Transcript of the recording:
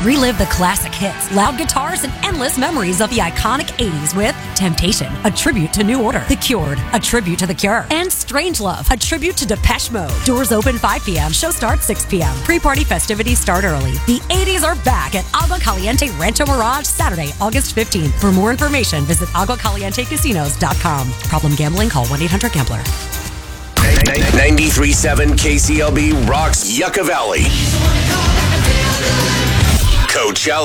Relive the classic hits, loud guitars, and endless memories of the iconic 80s with Temptation, a tribute to New Order, The Cured, a tribute to The Cure, and Strangelove, a tribute to Depeche Mode. Doors open 5 p.m., show starts 6 p.m. Pre-party festivities start early. The 80s are back at Agua Caliente Rancho Mirage, Saturday, August 15th. For more information, visit aguacalientecasinos.com. Problem gambling? Call 1-800-GAMBLER. 93.7 KCLB rocks Yucca Valley. Coachella.